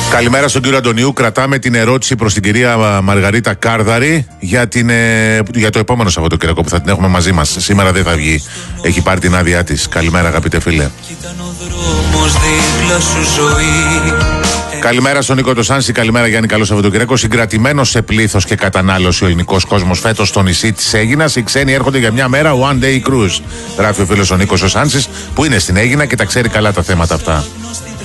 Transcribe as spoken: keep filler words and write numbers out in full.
Καλημέρα στον κύριο Αντωνίου. Κρατάμε την ερώτηση προς την κυρία Μαργαρίτα Κάρδαρη για, την, ε, για το επόμενο Σαββατοκύριακο που θα την έχουμε μαζί μας. Σήμερα δεν θα βγει. Έχει πάρει την άδειά της. Καλημέρα, αγαπητέ φίλε. Καλημέρα στον Νίκο Τοσάνση. Καλημέρα, Γιάννη. Καλό Σαββατοκύριακο. Συγκρατημένος σε πλήθος και κατανάλωση ο ελληνικός κόσμος φέτος στο νησί της Αίγινας. Οι ξένοι έρχονται για μια μέρα one day cruise. Γράφει ο φίλος ο Νίκος Τοσάνσης που είναι στην Αίγινα και τα ξέρει καλά τα θέματα αυτά.